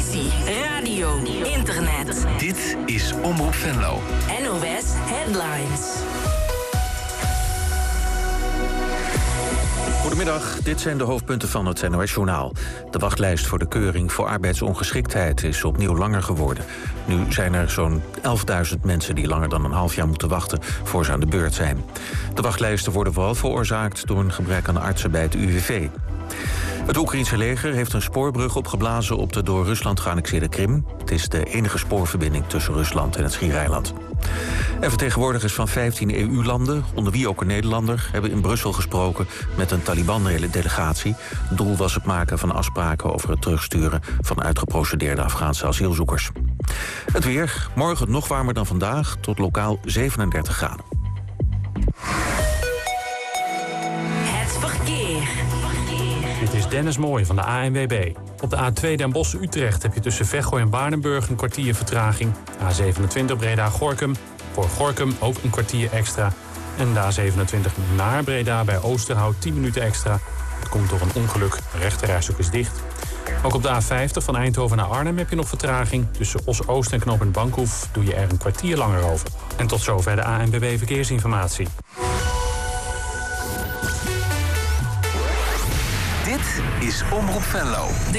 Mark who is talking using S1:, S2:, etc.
S1: televisie, radio, internet.
S2: Dit is Omroep Venlo.
S1: NOS Headlines.
S3: Goedemiddag, dit zijn de hoofdpunten van het NOS-journaal. De wachtlijst voor de keuring voor arbeidsongeschiktheid is opnieuw langer geworden. Nu zijn er zo'n 11.000 mensen die langer dan een half jaar moeten wachten voor ze aan de beurt zijn. De wachtlijsten worden vooral veroorzaakt door een gebrek aan artsen bij het UWV. Het Oekraïense leger heeft een spoorbrug opgeblazen op de door Rusland geannexeerde Krim. Het is de enige spoorverbinding tussen Rusland en het Schiereiland. En vertegenwoordigers van 15 EU-landen, onder wie ook een Nederlander, hebben in Brussel gesproken met een Taliban-delegatie. Het doel was het maken van afspraken over het terugsturen van uitgeprocedeerde Afghaanse asielzoekers. Het weer, morgen nog warmer dan vandaag, tot lokaal 37 graden.
S1: Het verkeer.
S4: Dit is Dennis Mooij van de ANWB. Op de A2 Den Bosch-Utrecht heb je tussen Veghel en Waardenburg een kwartier vertraging. A27 Breda-Gorkum. Voor Gorkum ook een kwartier extra. En de A27 naar Breda bij Oosterhout 10 minuten extra. Het komt door een ongeluk. De rechterrijstrook is dicht. Ook op de A50 van Eindhoven naar Arnhem heb je nog vertraging. Tussen Os-Oost en knooppunt Bankhoef doe je er een kwartier langer over. En tot zover de ANWB Verkeersinformatie.
S2: Dit is Omroep Venlo.